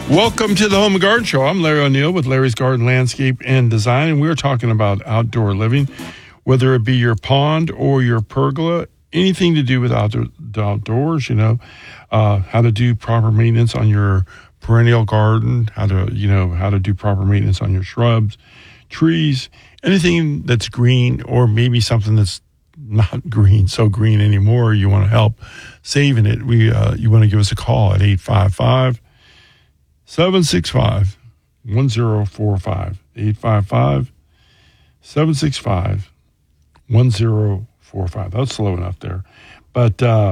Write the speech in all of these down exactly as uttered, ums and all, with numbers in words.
Welcome to the Home and Garden Show. I'm Larry O'Neill with Larry's Garden Landscape and Design, and we're talking about outdoor living, whether it be your pond or your pergola, anything to do with outdoor, outdoors, you know, uh, how to do proper maintenance on your perennial garden, how to, you know, how to do proper maintenance on your shrubs, trees, anything that's green, or maybe something that's not green, so green anymore, you want to help saving it. We, uh, you want to give us a call at eight five five, seven six five, one zero four five, eight five five, seven six five, one zero four five. That's slow enough there. But uh,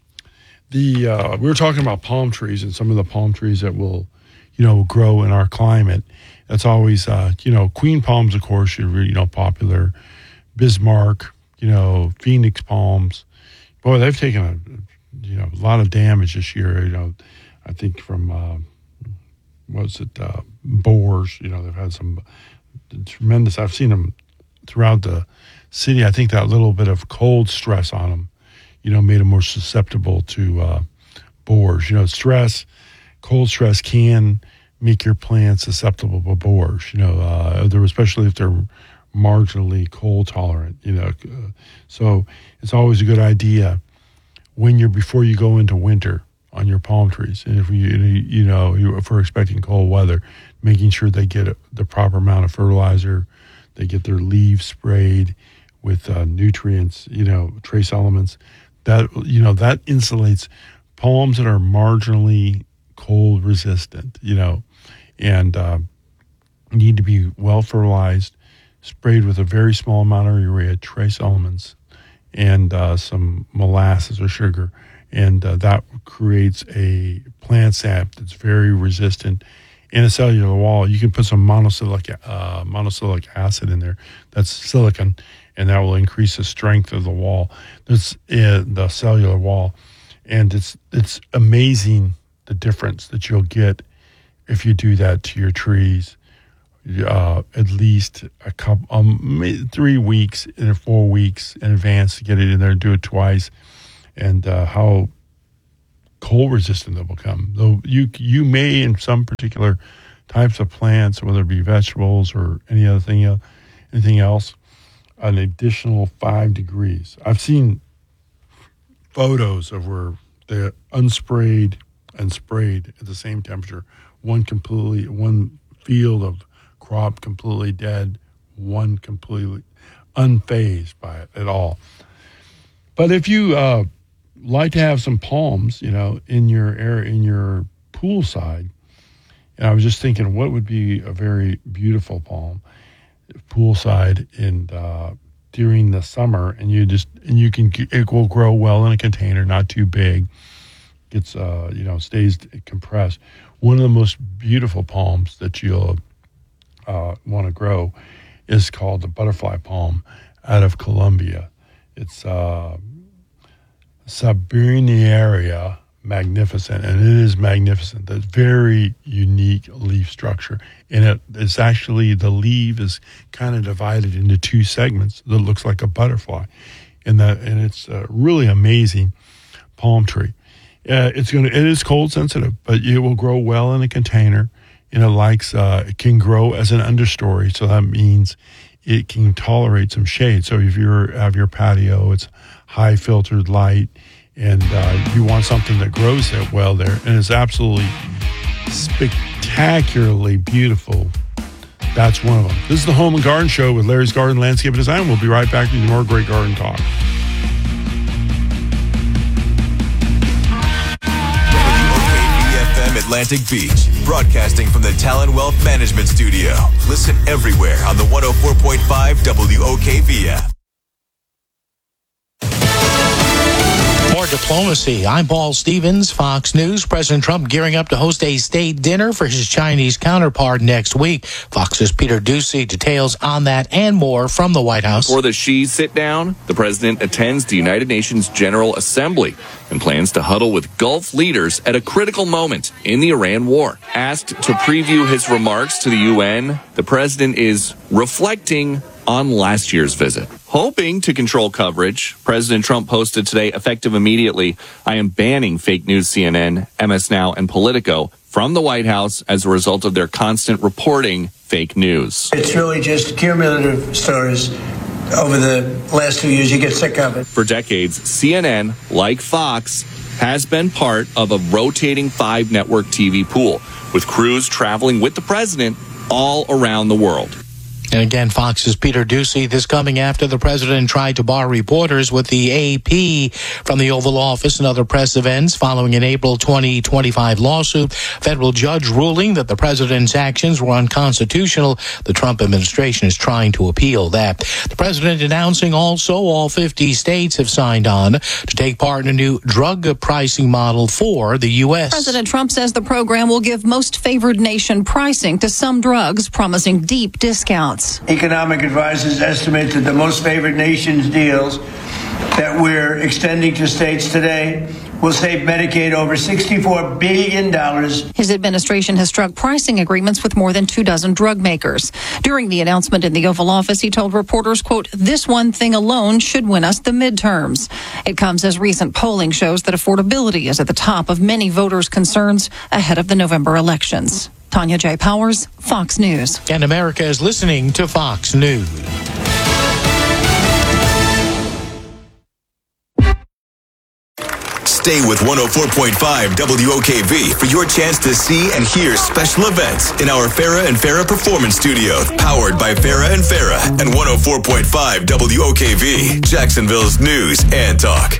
the uh, we were talking about palm trees and some of the palm trees that will, you know, grow in our climate. That's always, uh, you know, queen palms, of course, are really, you know, popular. Bismarck, you know, Phoenix palms. Boy, they've taken a, you know, a lot of damage this year. You know, I think from uh, what was it, uh, boars. You know, they've had some tremendous. I've seen them throughout the city. I think that little bit of cold stress on them, you know, made them more susceptible to uh, boars. You know, stress, cold stress can make your plants susceptible to boars. You know, uh, they're, especially if they're marginally cold tolerant. You know, uh, so it's always a good idea when you're before you go into winter on your palm trees, and if we, you know, if we're expecting cold weather, making sure they get the proper amount of fertilizer, they get their leaves sprayed with uh, nutrients, you know, trace elements. That, you know, that insulates palms that are marginally cold resistant, you know, and uh, need to be well fertilized, sprayed with a very small amount of urea, trace elements, and uh, some molasses or sugar. And uh, that creates a plant sap that's very resistant. In a cellular wall, you can put some monosylic, uh, monosylic acid in there. That's silicon, and that will increase the strength of the wall. That's uh, the cellular wall. And it's it's amazing the difference that you'll get if you do that to your trees. Uh, at least a couple, um, three weeks or four weeks in advance to get it in there and do it twice. And uh, how cold resistant they'll become. Though you you may, in some particular types of plants, whether it be vegetables or any other thing, anything else, an additional five degrees. I've seen photos of where they're unsprayed and sprayed at the same temperature. One completely, one field of crop completely dead, one completely unfazed by it at all. But if you uh, like to have some palms, you know, in your area, in your pool side, and I was just thinking, what would be a very beautiful palm poolside and uh, during the summer, and you just and you can it will grow well in a container, not too big, gets uh, you know stays compressed. One of the most beautiful palms that you'll uh, want to grow is called the butterfly palm out of Colombia. It's uh, Sabrinaria magnificent, and it is magnificent. That's very unique leaf structure, and it is actually the leaf is kind of divided into two segments that looks like a butterfly, and that and it's a really amazing palm tree. Uh, it's gonna it is cold sensitive, but it will grow well in a container, and it likes uh, it can grow as an understory, so that means it can tolerate some shade. So if you have your patio, it's high filtered light, and uh, you want something that grows that well there, and it's absolutely spectacularly beautiful. That's one of them. This is the Home and Garden Show with Larry's Garden Landscape and Design. We'll be right back with more great garden talk. Atlantic Beach, broadcasting from the Talon Wealth Management Studio. Listen everywhere on the one oh four point five W O K V app. More diplomacy. I'm Paul Stevens, Fox News. President Trump gearing up to host a state dinner for his Chinese counterpart next week. Fox's Peter Ducey details on that and more from the White House. Before the Xi sit down, the president attends the United Nations General Assembly and plans to huddle with Gulf leaders at a critical moment in the Iran war. Asked to preview his remarks to the U N, the president is reflecting on last year's visit. Hoping to control coverage, President Trump posted today, effective immediately, I am banning fake news C N N, M S Now, and Politico from the White House as a result of their constant reporting fake news. It's really just cumulative stories. Over the last two years, you get sick of it. For decades, C N N, like Fox, has been part of a rotating five-network T V pool, with crews traveling with the president all around the world. And again, Fox's Peter Doocy, this coming after the president tried to bar reporters with the A P from the Oval Office and other press events following an April twenty twenty-five lawsuit. Federal judge ruling that the president's actions were unconstitutional. The Trump administration is trying to appeal that. The president announcing also all fifty states have signed on to take part in a new drug pricing model for the U S. President Trump says the program will give most favored nation pricing to some drugs, promising deep discounts. Economic advisors estimate that the most favored nations deals that we're extending to states today will save Medicaid over sixty-four billion dollars. His administration has struck pricing agreements with more than two dozen drug makers. During the announcement in the Oval Office, he told reporters, quote, this one thing alone should win us the midterms. It comes as recent polling shows that affordability is at the top of many voters' concerns ahead of the November elections. Tanya J. Powers, Fox News. And America is listening to Fox News. Stay with one oh four point five W O K V for your chance to see and hear special events in our Farah and Farah Performance Studio, powered by Farah and Farah and one oh four point five W O K V, Jacksonville's news and talk.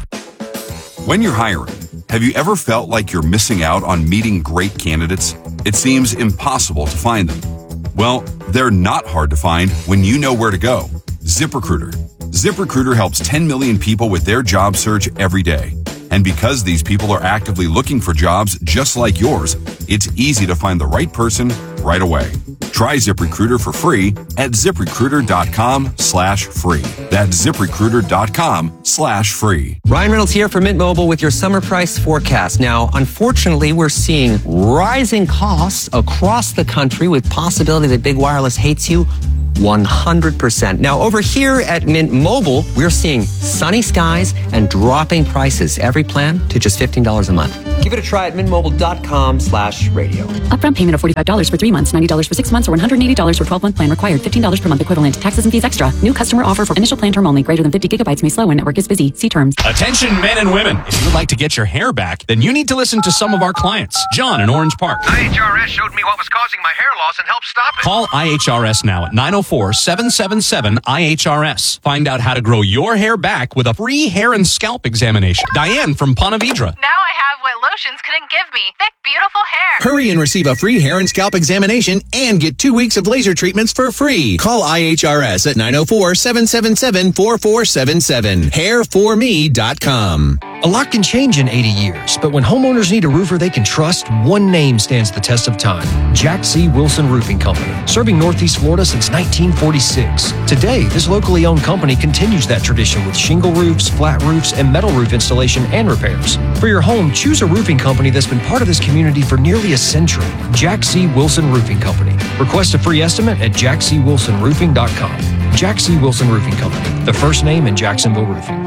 When you're hiring, have you ever felt like you're missing out on meeting great candidates? It seems impossible to find them. Well, they're not hard to find when you know where to go. ZipRecruiter. ZipRecruiter helps ten million people with their job search every day. And because these people are actively looking for jobs just like yours, it's easy to find the right person right away. Try ZipRecruiter for free at ZipRecruiter.com slash free. That's ZipRecruiter.com slash free. Ryan Reynolds here for Mint Mobile with your summer price forecast. Now, unfortunately, we're seeing rising costs across the country with possibility that big wireless hates you one hundred percent. Now, over here at Mint Mobile, we're seeing sunny skies and dropping prices. Every plan to just fifteen dollars a month. Give it a try at mintmobile.com slash radio. Upfront payment of forty-five dollars for three months, ninety dollars for six months, or one hundred eighty dollars for twelve-month plan required. fifteen dollars per month equivalent. Taxes and fees extra. New customer offer for initial plan term only. Greater than fifty gigabytes may slow when network is busy. See terms. Attention men and women. If you would like to get your hair back, then you need to listen to some of our clients. John in Orange Park. I H R S showed me what was causing my hair loss and helped stop it. Call I H R S now at nine oh four, seven seven seven, I H R S. Find out how to grow your hair back with a free hair and scalp examination. Diane from Ponte Vedra. Now I have what lotions couldn't give me. Thick, beautiful hair. Hurry and receive a free hair and scalp examination and get two weeks of laser treatments for free. Call I H R S at nine oh four, seven seven seven, four four seven seven. hair for me dot com. A lot can change in eighty years, but when homeowners need a roofer they can trust, one name stands the test of time. Jack C. Wilson Roofing Company, serving Northeast Florida since nineteen forty-six. Today, this locally owned company continues that tradition with shingle roofs, flat roofs, and metal roof installation and repairs. For your home, choose a roofing company that's been part of this community for nearly a century. Jack C. Wilson Roofing Company. Request a free estimate at jack c wilson roofing dot com. Jack C. Wilson Roofing Company, the first name in Jacksonville roofing.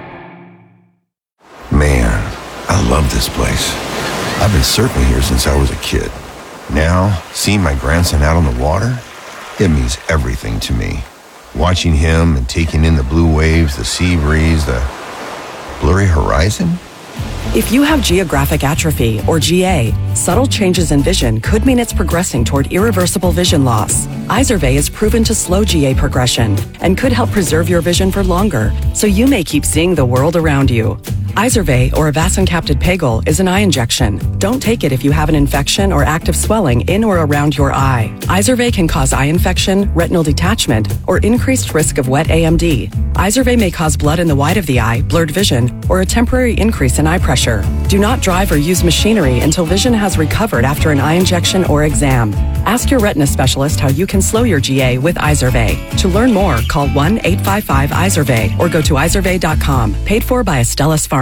Man, I love this place. I've been surfing here since I was a kid. Now, seeing my grandson out on the water, it means everything to me. Watching him and taking in the blue waves, the sea breeze, the blurry horizon. If you have geographic atrophy, or G A, subtle changes in vision could mean it's progressing toward irreversible vision loss. Izervay is proven to slow G A progression and could help preserve your vision for longer, so you may keep seeing the world around you. Izervay, or avacincaptad pegol, is an eye injection. Don't take it if you have an infection or active swelling in or around your eye. Izervay can cause eye infection, retinal detachment, or increased risk of wet A M D. Izervay may cause blood in the white of the eye, blurred vision, or a temporary increase in eye pressure. Do not drive or use machinery until vision has recovered after an eye injection or exam. Ask your retina specialist how you can slow your G A with Izervay. To learn more, call one eight five five, I Z E R V A Y or go to izervay dot com. Paid for by Astellas Pharma.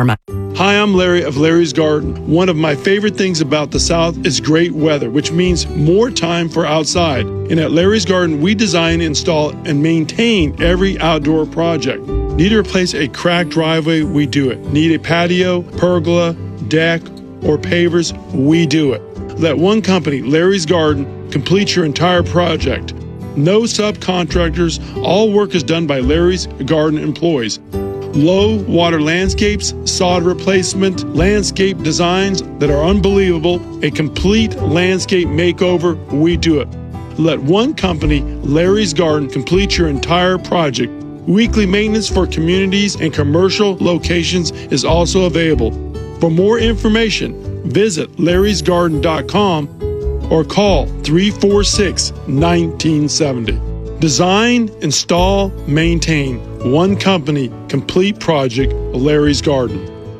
Hi, I'm Larry of Larry's Garden. One of my favorite things about the South is great weather, which means more time for outside. And at Larry's Garden, we design, install, and maintain every outdoor project. Need to replace a cracked driveway? We do it. Need a patio, pergola, deck, or pavers? We do it. Let one company, Larry's Garden, complete your entire project. No subcontractors. All work is done by Larry's Garden employees. Low water landscapes, sod replacement, landscape designs that are unbelievable, a complete landscape makeover, we do it. Let one company, Larry's Garden, complete your entire project. Weekly maintenance for communities and commercial locations is also available. For more information, visit larrys garden dot com or call three four six, one nine seven zero. Design, install, maintain. One company, complete project, Larry's Garden.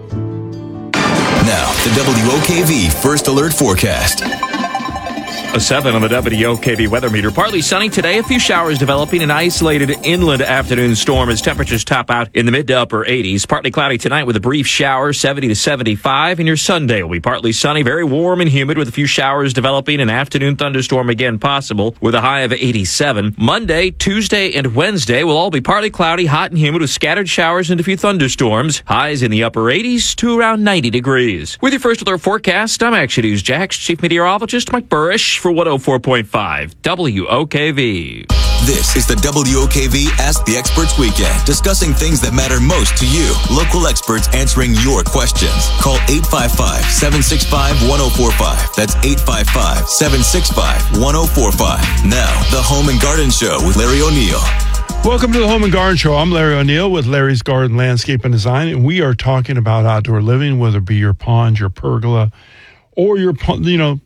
Now, the W O K V First Alert Forecast. A seven on the W O K V weather meter. Partly sunny today. A few showers developing. An isolated inland afternoon storm as temperatures top out in the mid to upper eighties. Partly cloudy tonight with a brief shower, seventy to seventy-five. And your Sunday will be partly sunny, very warm and humid with a few showers developing. An afternoon thunderstorm again possible with a high of eighty-seven. Monday, Tuesday, and Wednesday will all be partly cloudy, hot and humid with scattered showers and a few thunderstorms. Highs in the upper eighties to around ninety degrees. With your First Alert forecast, I'm Action News Jax Chief Meteorologist Mike Burrish for one oh four point five W O K V. This is the W O K V Ask the Experts Weekend, discussing things that matter most to you. Local experts answering your questions. Call eight five five, seven six five, one oh four five. That's eight five five, seven six five, one oh four five. Now, the Home and Garden Show with Larry O'Neill. Welcome to the Home and Garden Show. I'm Larry O'Neill with Larry's Garden Landscape and Design, and we are talking about outdoor living, whether it be your pond, your pergola, or your, you know,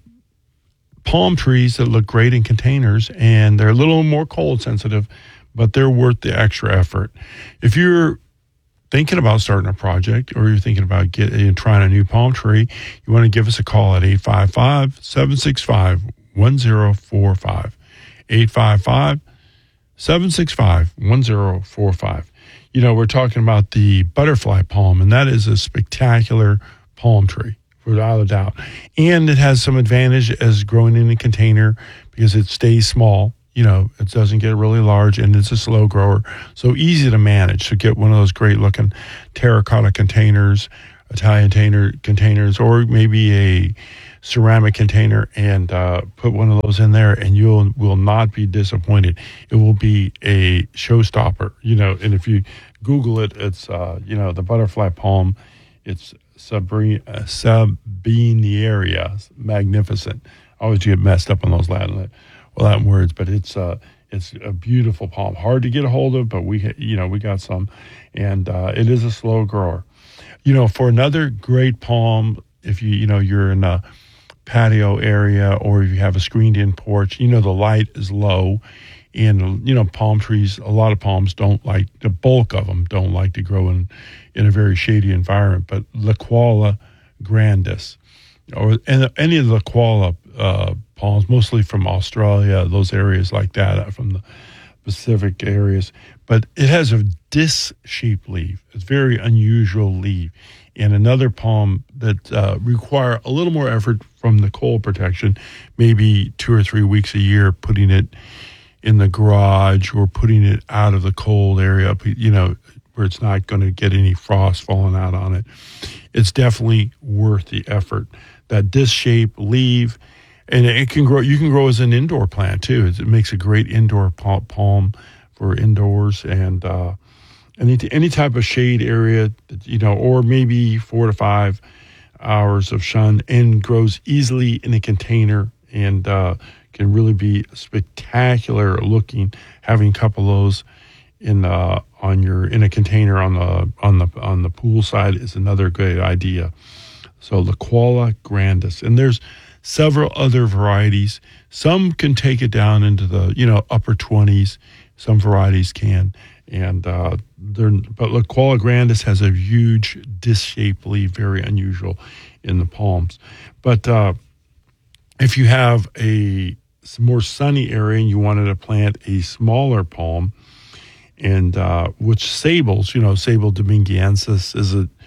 palm trees that look great in containers, and they're a little more cold sensitive, but they're worth the extra effort. If you're thinking about starting a project, or you're thinking about getting trying a new palm tree, you want to give us a call at eight five five, seven six five, one oh four five. eight five five, seven six five, one oh four five. You know, we're talking about the butterfly palm, and that is a spectacular palm tree, without a doubt. And it has some advantage as growing in a container because it stays small. You know, it doesn't get really large, and it's a slow grower. So easy to manage. So get one of those great looking terracotta containers, Italian container, containers, or maybe a ceramic container, and uh, put one of those in there, and you'll will not be disappointed. It will be a showstopper, you know, and if you Google it, it's, uh, you know, the butterfly palm. It's Sabine, uh, Sabineria, magnificent. I always get messed up on those Latin, well, Latin words, but it's uh, it's a beautiful palm. Hard to get a hold of, but we you know we got some, and uh, it is a slow grower. You know, for another great palm, if you you know you're in a patio area or if you have a screened-in porch, you know the light is low, and you know palm trees. A lot of palms don't like, the bulk of them don't like to grow in. in a very shady environment, but Leucella grandis, or and any of the Leucella uh, palms, mostly from Australia, those areas like that, from the Pacific areas. But it has a disc-shaped leaf. It's very unusual leaf. And another palm that uh, require a little more effort from the cold protection, maybe two or three weeks a year, putting it in the garage or putting it out of the cold area, you know, where it's not going to get any frost falling out on it. It's definitely worth the effort. That disc-shaped leaf, and it can grow. You can grow as an indoor plant too. It makes a great indoor palm for indoors, and uh, any any type of shade area, you know, or maybe four to five hours of sun, and grows easily in a container, and uh, can really be spectacular looking. Having a couple of those in uh, on your in a container on the on the on the pool side is another great idea. So Leucella grandis, and there's several other varieties. Some can take it down into the you know upper twenties. Some varieties can, and uh, they're but Leucella grandis has a huge disc-shaped leaf, very unusual in the palms. But uh, if you have a more sunny area and you wanted to plant a smaller palm, and uh, which sables, you know, Sabal dominguensis is a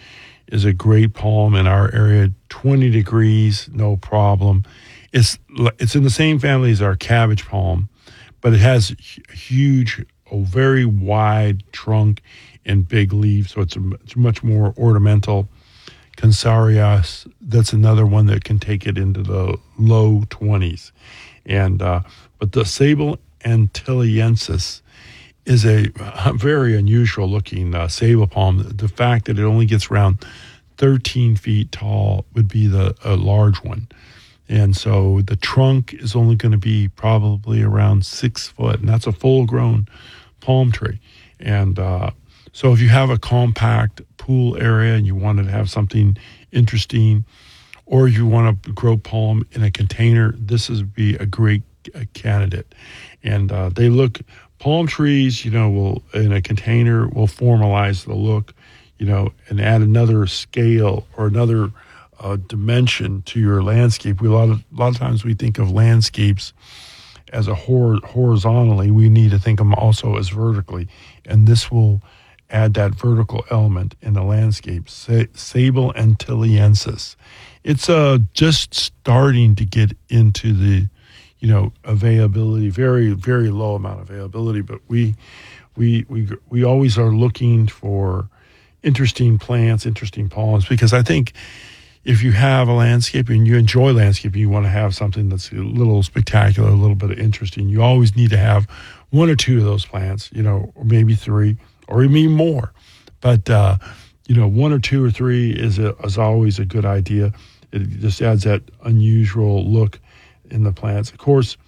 is a great palm in our area. twenty degrees, no problem. It's it's in the same family as our cabbage palm, but it has a huge, a very wide trunk and big leaves, so it's, a, it's much more ornamental. Cansarias, that's another one that can take it into the low twenties. And uh, but the Sabal Antilleensis is a, a very unusual looking uh, sabal palm. The fact that it only gets around thirteen feet tall would be the a large one. And so the trunk is only going to be probably around six foot, and that's a full-grown palm tree. And uh, so if you have a compact pool area and you wanted to have something interesting, or you want to grow palm in a container, this would be a great uh, candidate. And uh, they look, palm trees, you know, will in a container will formalize the look, you know, and add another scale or another uh, dimension to your landscape. We a lot of a lot of times we think of landscapes as a hor- horizontally. We need to think of them also as vertically, and this will add that vertical element in the landscape. Sa- Sabal Antilleensis. It's uh, just starting to get into the, you know, availability, very, very low amount of availability, but we, we, we, we always are looking for interesting plants, interesting palms, because I think if you have a landscape and you enjoy landscaping, you want to have something that's a little spectacular, a little bit of interesting. You always need to have one or two of those plants, you know, or maybe three, or even more. But, uh, you know, one or two or three is a, is always a good idea. It just adds that unusual look in the plants. Of course,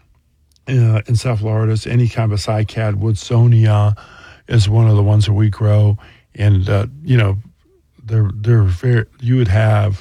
uh, Encephaloridis, any kind of cycad, Woodsonia is one of the ones that we grow. And, uh, you know, they're, they're very, you would have,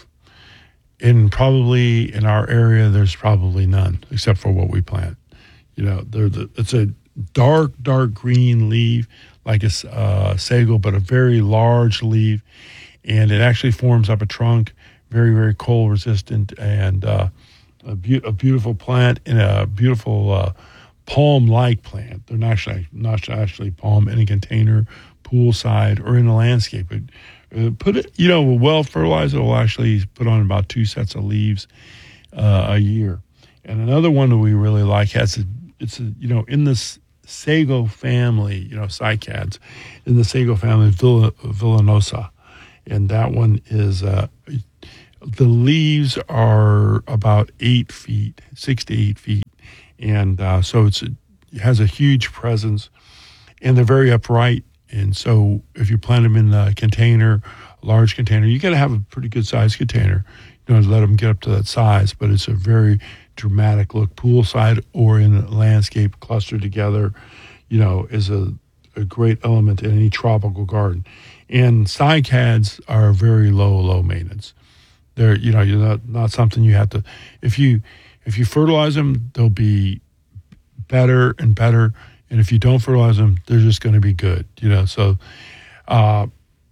in probably in our area, there's probably none except for what we plant. You know, they're the, it's a dark, dark green leaf, like a uh, sago, but a very large leaf. And it actually forms up a trunk, very, very cold resistant, and uh, a, be- a beautiful plant and a beautiful uh, palm-like plant. They're not actually, not actually palm in a container, poolside, or in a landscape. It, uh, put it, you know, well fertilized, it will actually put on about two sets of leaves uh, a year. And another one that we really like has a, it's a, you know, in this sago family, you know, cycads, in the sago family, Villa, villanosa. And that one is, uh, the leaves are about eight feet, six to eight feet. And uh, so it's a, it has a huge presence, and they're very upright. And so if you plant them in a container, a large container, you got to have a pretty good sized container, you know, to let them get up to that size. But it's a very dramatic look, poolside or in a landscape clustered together, you know, is a, a great element in any tropical garden. And cycads are very low, low maintenance. They're, you know, you're not, not something you have to, if you, if you fertilize them, they'll be better and better. And if you don't fertilize them, they're just going to be good, you know. So uh,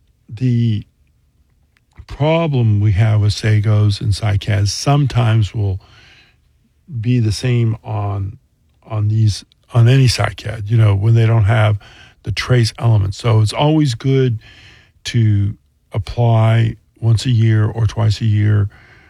the problem we have with sagos and cycads sometimes will be the same on on these on any cycad, you know, when they don't have the trace elements. So it's always good to apply once a year or twice a year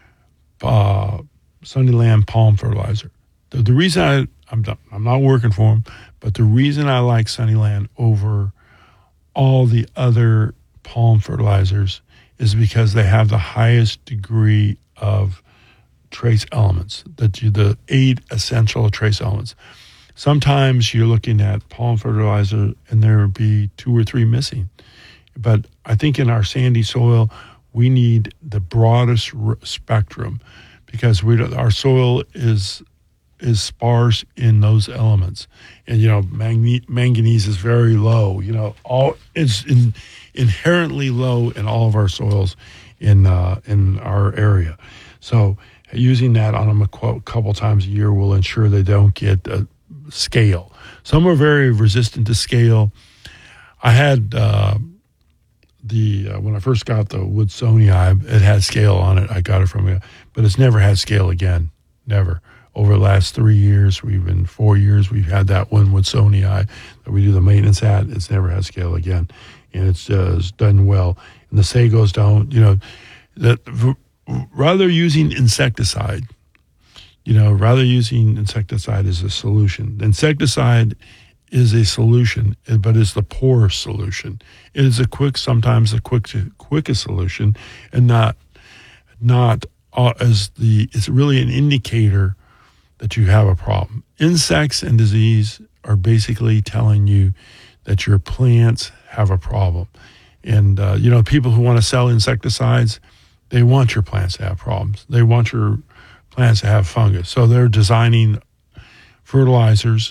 uh, Sunnyland palm fertilizer. The, the reason I, I'm not, I'm not working for them, but the reason I like Sunnyland over all the other palm fertilizers is because they have the highest degree of trace elements, that you, the eight essential trace elements. Sometimes you're looking at palm fertilizer and there would be two or three missing. But I think in our sandy soil, we need the broadest r- spectrum because we our soil is is sparse in those elements. And, you know, manganese, manganese is very low. You know, all it's in, inherently low in all of our soils in uh, in our area. So using that on them a couple times a year will ensure they don't get a scale. Some are very resistant to scale. I had uh, the uh, when I first got the Woodsonia, it had scale on it. I got it from it, but it's never had scale again. Never. Over the last three years, we've been four years, we've had that one Woodsonia that we do the maintenance at. It's never had scale again. and it's, uh, it's done well. And the sagos don't, you know, that rather using insecticide, you know, rather using insecticide as a solution. Insecticide is a solution, but it's the poor solution. It is a quick, sometimes the quick, quickest solution, and not, not uh, as the, it's really an indicator that you have a problem. Insects and disease are basically telling you that your plants have a problem. And, uh, you know, people who want to sell insecticides, they want your plants to have problems. They want your plants to have fungus. So they're designing fertilizers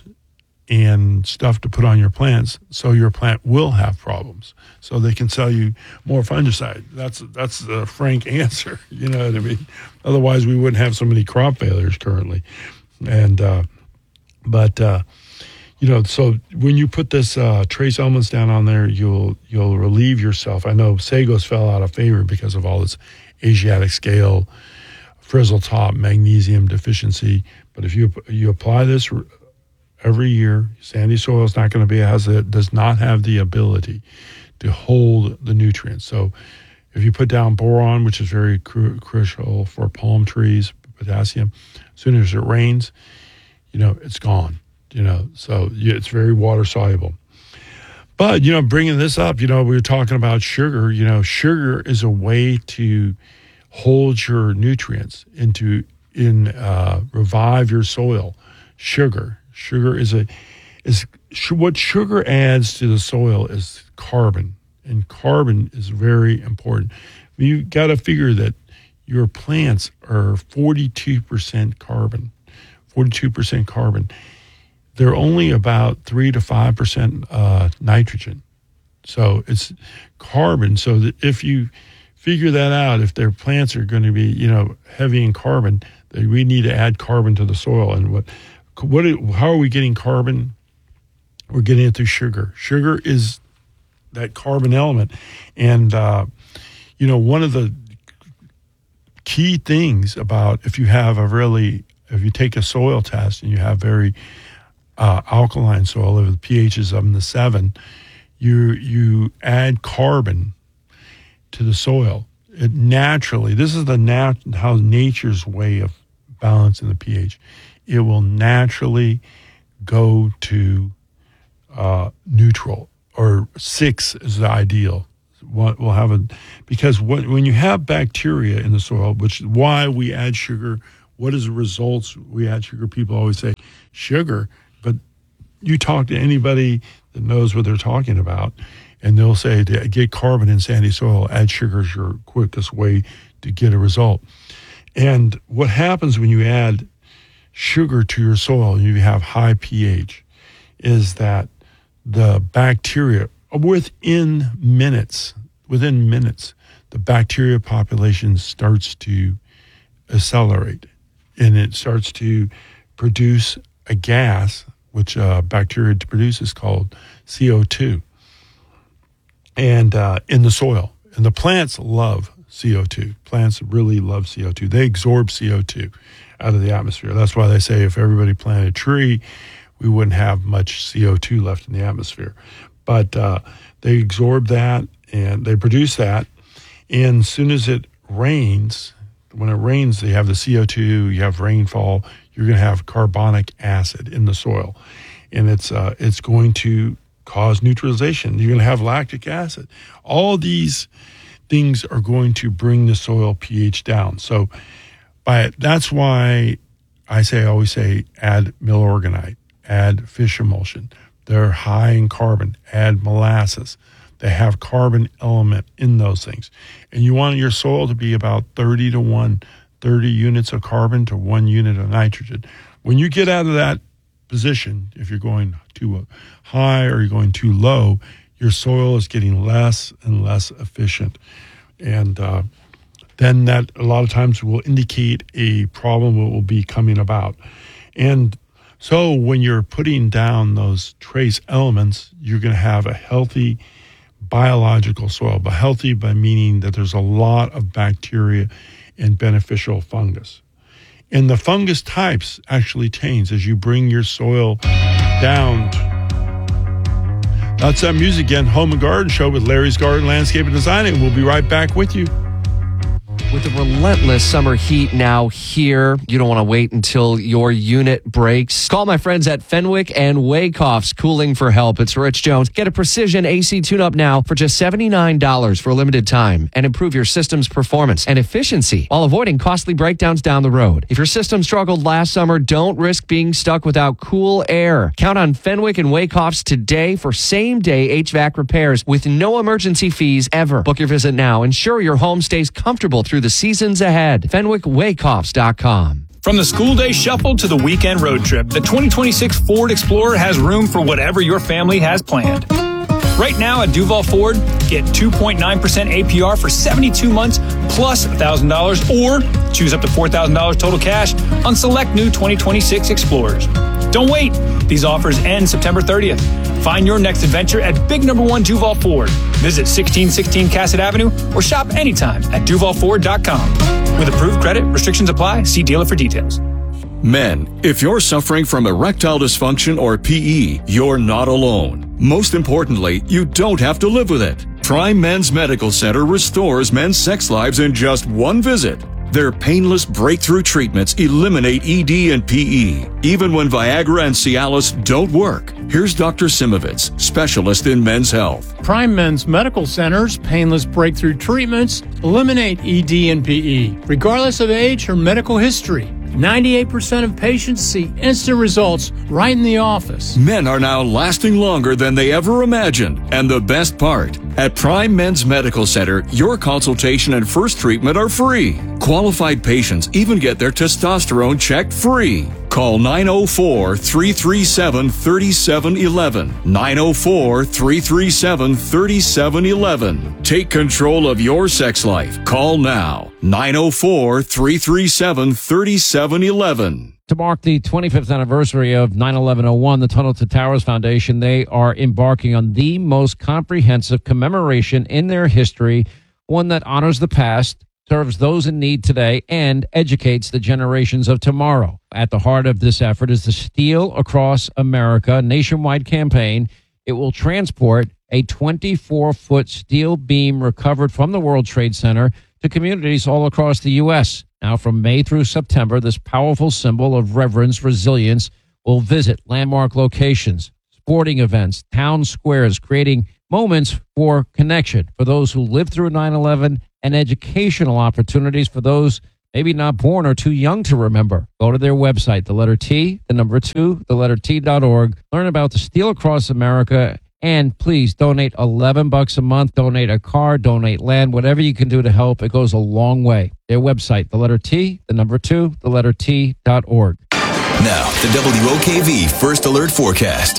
and stuff to put on your plants so your plant will have problems. So they can sell you more fungicide. That's that's the frank answer. You know what I mean? Otherwise, we wouldn't have so many crop failures currently. And, uh, but, uh, you know, so when you put this uh, trace elements down on there, you'll you'll relieve yourself. I know sagos fell out of favor because of all this Asiatic scale, frizzle top, magnesium deficiency. But if you you apply this every year, sandy soil is not going to be has it does not have the ability to hold the nutrients. So if you put down boron, which is very cru- crucial for palm trees, potassium, as soon as it rains, you know it's gone. You know, so it's very water soluble. But, you know, bringing this up, you know, we were talking about sugar. You know, sugar is a way to hold your nutrients and to in uh, revive your soil. Sugar, sugar is a is what sugar adds to the soil is carbon, and carbon is very important. You got to figure that your plants are forty-two percent carbon, forty-two percent carbon. They're only about three to five percent uh, nitrogen. So it's carbon. So that if you figure that out, if their plants are going to be, you know, heavy in carbon, then we need to add carbon to the soil. And what, what, how are we getting carbon? We're getting it through sugar. Sugar is that carbon element. And, uh, you know, one of the key things about if you have a really, if you take a soil test and you have very Uh, alkaline soil, if the pH is up in the seven, you you add carbon to the soil. It naturally, this is the nat how nature's way of balancing the pH. It will naturally go to uh, neutral, or six is the ideal. We'll have a because what, when you have bacteria in the soil, which is why we add sugar. What is the results? We add sugar. People always say sugar. But you talk to anybody that knows what they're talking about, and they'll say to get carbon in sandy soil, add sugar is your quickest way to get a result. And what happens when you add sugar to your soil and you have high pH is that the bacteria, within minutes, within minutes, the bacteria population starts to accelerate, and it starts to produce a gas, which uh, bacteria produces, called C O two, and uh, in the soil. And the plants love C O two. Plants really love C O two. They absorb C O two out of the atmosphere. That's why they say if everybody planted a tree, we wouldn't have much C O two left in the atmosphere. But uh, they absorb that, and they produce that. And as soon as it rains, when it rains, they have the C O two, you have rainfall, you're going to have carbonic acid in the soil, and it's uh, it's going to cause neutralization. You're going to have lactic acid. All these things are going to bring the soil pH down. So by that's why I say I always say add milorganite, add fish emulsion. They're high in carbon. Add molasses. They have carbon element in those things. And you want your soil to be about thirty to one. thirty units of carbon to one unit of nitrogen. When you get out of that position, if you're going too high or you're going too low, your soil is getting less and less efficient. And uh, then that a lot of times will indicate a problem that will be coming about. And so when you're putting down those trace elements, you're going to have a healthy biological soil. But healthy by meaning that there's a lot of bacteria and beneficial fungus. And the fungus types actually change as you bring your soil down. That's that music again. Home and Garden Show with Larry's Garden Landscape and Design, and we'll be right back with you. With the relentless summer heat now here, you don't want to wait until your unit breaks. Call my friends at Fenwick and Wakehoff's Cooling for help. It's Rich Jones. Get a precision A C tune-up now for just seventy-nine dollars for a limited time and improve your system's performance and efficiency while avoiding costly breakdowns down the road. If your system struggled last summer, don't risk being stuck without cool air. Count on Fenwick and Wakehoff's today for same-day H V A C repairs with no emergency fees ever. Book your visit now. Ensure your home stays comfortable through the seasons ahead. Fenwick Wakehoffs dot com. From the school day shuffle to the weekend road trip, the twenty twenty-six Ford Explorer has room for whatever your family has planned. Right now at Duval Ford, get two point nine percent A P R for seventy-two months plus one thousand dollars, or choose up to four thousand dollars total cash on select new twenty twenty-six Explorers. Don't wait. These offers end September thirtieth. Find your next adventure at Big Number One Duval Ford. Visit sixteen sixteen Cassett Avenue or shop anytime at duval ford dot com. With approved credit, restrictions apply. See dealer for details. Men, if you're suffering from erectile dysfunction or P E, you're not alone. Most importantly, you don't have to live with it. Prime Men's Medical Center restores men's sex lives in just one visit. Their painless breakthrough treatments eliminate E D and P E, even when Viagra and Cialis don't work. Here's Doctor Simovitz, specialist in men's health. Prime Men's Medical Center's painless breakthrough treatments eliminate E D and P E, regardless of age or medical history. ninety-eight percent of patients see instant results right in the office. Men are now lasting longer than they ever imagined. And the best part, at Prime Men's Medical Center, your consultation and first treatment are free. Qualified patients even get their testosterone checked free. Call nine oh four, three three seven, three seven one one. nine oh four, three three seven, three seven one one. Take control of your sex life. Call now. nine oh four, three three seven, three seven one one. To mark the twenty-fifth anniversary of nine eleven oh one, the Tunnel to Towers Foundation, they are embarking on the most comprehensive commemoration in their history, one that honors the past, serves those in need today, and educates the generations of tomorrow. At the heart of this effort is the Steel Across America nationwide campaign. It will transport a twenty-four foot steel beam recovered from the World Trade Center to communities all across the U S Now, from May through September, this powerful symbol of reverence, resilience, will visit landmark locations, sporting events, town squares, creating moments for connection for those who lived through nine eleven and educational opportunities for those maybe not born or too young to remember. Go to their website, the letter T, the number two, the letter T dot org. Learn about the Steel Across America, and please donate eleven bucks a month. Donate a car, donate land, whatever you can do to help. It goes a long way. Their website, the letter T, the number two, the letter T dot org. Now, the W O K V First Alert Forecast.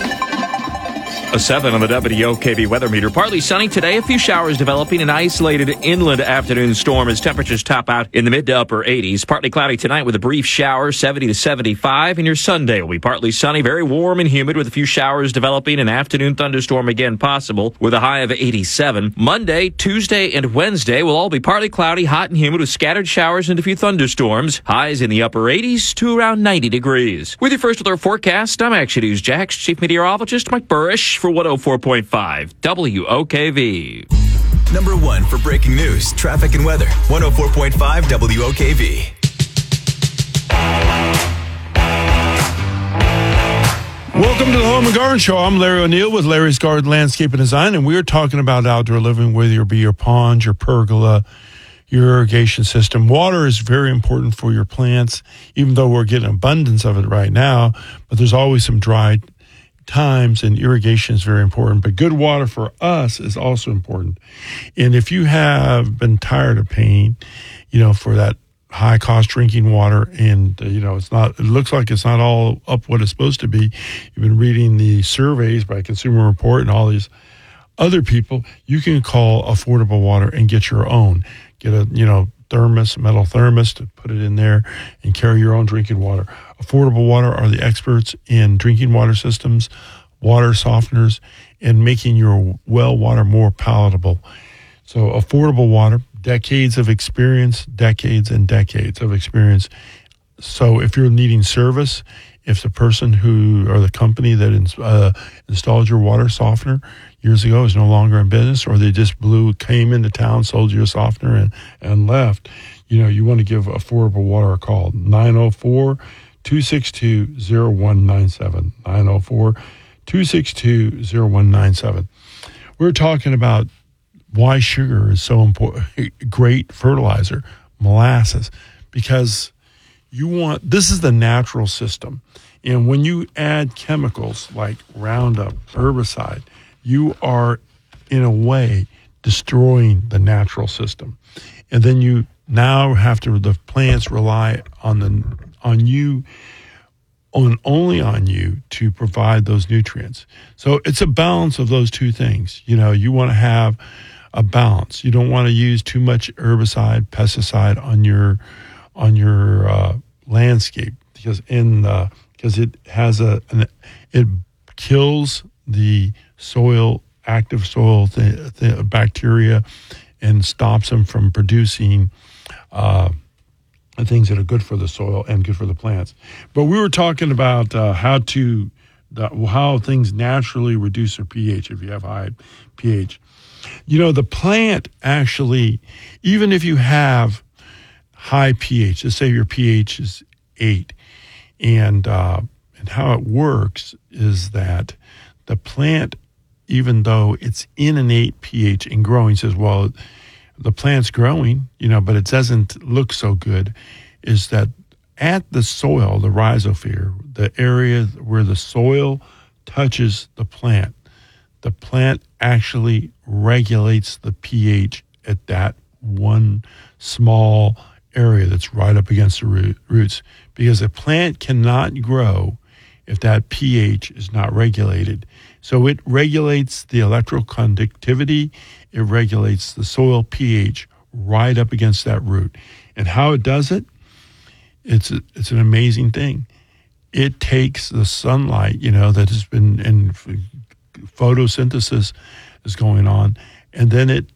A seven on the W O K V weather meter. Partly sunny today. A few showers developing. An isolated inland afternoon storm as temperatures top out in the mid to upper eighties. Partly cloudy tonight with a brief shower, seventy to seventy-five. And your Sunday will be partly sunny, very warm and humid with a few showers developing. An afternoon thunderstorm again possible with a high of eighty-seven. Monday, Tuesday, and Wednesday will all be partly cloudy, hot and humid with scattered showers and a few thunderstorms. Highs in the upper eighties to around ninety degrees. With your First Alert forecast, I'm Action News Jax Chief Meteorologist Mike Burrish for one oh four point five W O K V. Number one for breaking news, traffic, and weather. one oh four point five W O K V. Welcome to the Home and Garden Show. I'm Larry O'Neill with Larry's Garden Landscape and Design, and we are talking about outdoor living, whether it be your pond, your pergola, your irrigation system. Water is very important for your plants, even though we're getting abundance of it right now, but there's always some dry times, and irrigation is very important. But good water for us is also important. And if you have been tired of paying, you know, for that high cost drinking water, and uh, you know, it's not, it looks like it's not all up what it's supposed to be. You've been reading the surveys by Consumer Report and all these other people. You can call Affordable Water and get your own. Get a, you know, thermos, metal thermos to put it in there and carry your own drinking water. Affordable Water are the experts in drinking water systems, water softeners, and making your well water more palatable. So Affordable Water, decades of experience, decades and decades of experience. So if you're needing service, if the person who or the company that ins- uh, installed your water softener years ago is no longer in business, or they just blew came into town, sold you a softener, and, and left, you know, you want to give Affordable Water a call. nine oh four, two six two, oh one nine seven. nine oh four, two six two, oh one nine seven. We're talking about why sugar is so important, great fertilizer, molasses, because you want, this is the natural system. And when you add chemicals like Roundup, herbicide, you are, in a way, destroying the natural system. And then you now have to, the plants rely on the, on you, on only on you to provide those nutrients. So it's a balance of those two things. You know, you want to have a balance. You don't want to use too much herbicide, pesticide on your, on your, uh, landscape, because in uh, because it has a an, it kills the soil, active soil th- th- bacteria, and stops them from producing uh, things that are good for the soil and good for the plants. But we were talking about uh, how to the, how things naturally reduce their pH if you have high pH. You know, the plant actually, even if you have high pH, let's say your pH is eight, and uh, and how it works is that the plant, even though it's in an eight pH and growing, says, well, the plant's growing, you know, but it doesn't look so good, is that at the soil, the rhizosphere, the area where the soil touches the plant, the plant actually regulates the pH at that one small area that's right up against the root, roots, because a plant cannot grow if that pH is not regulated. So it regulates the electrical conductivity, it regulates the soil pH right up against that root. And how it does it, it's a, it's an amazing thing. It takes the sunlight, you know, that has been, and photosynthesis is going on, and then it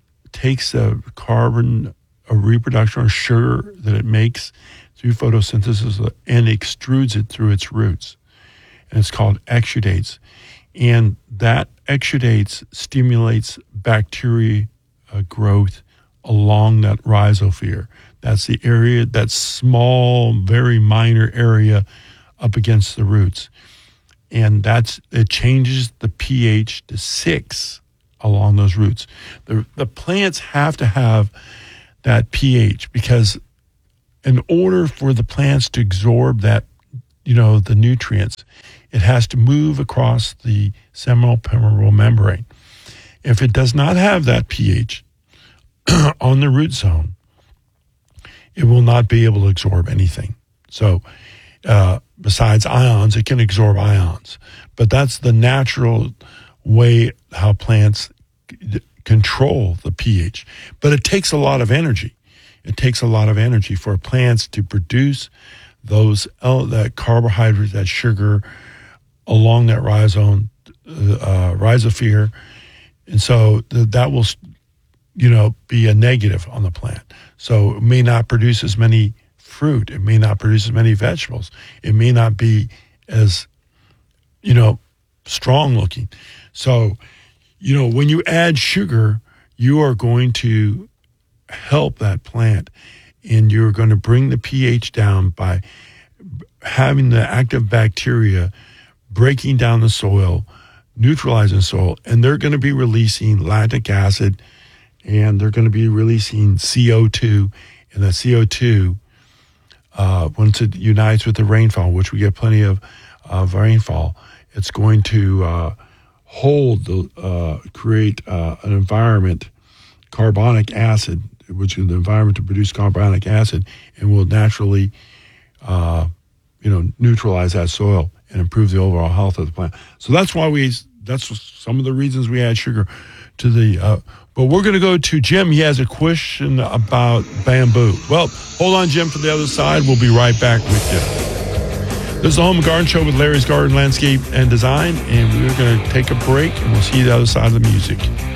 takes the carbon, a reproduction or sugar that it makes through photosynthesis and extrudes it through its roots. And it's called exudates. And that exudates stimulates bacteria uh, growth along that rhizosphere. That's the area, that small, very minor area up against the roots. And that's, it changes the pH to six along those roots. The, the plants have to have that pH, because in order for the plants to absorb that, you know, the nutrients, it has to move across the seminal permeable membrane. If it does not have that pH on the root zone, it will not be able to absorb anything. So uh, besides ions, it can absorb ions. But that's the natural way how plants c- control the pH. But it takes a lot of energy. It takes a lot of energy for plants to produce those uh, that carbohydrates, that sugar along that rhizome, uh, rhizosphere. And so th- that will, you know, be a negative on the plant. So it may not produce as many fruit. It may not produce as many vegetables. It may not be as, you know, strong looking. So, you know, when you add sugar, you are going to help that plant, and you're going to bring the pH down by having the active bacteria breaking down the soil, neutralizing the soil, and they're going to be releasing lactic acid, and they're going to be releasing C O two, and the C O two, uh, once it unites with the rainfall, which we get plenty of, of rainfall, it's going to uh, hold, the uh, create uh, an environment, carbonic acid, which is the environment to produce carbonic acid, and will naturally, uh, you know, neutralize that soil and improve the overall health of the plant. So that's why we, that's some of the reasons we add sugar to the, uh, but we're going to go to Jim. He has a question about bamboo. Well, hold on, Jim, for the other side. We'll be right back with you. This is the Home and Garden Show with Larry's Garden Landscape and Design, and we're going to take a break, and we'll see you the other side of the music.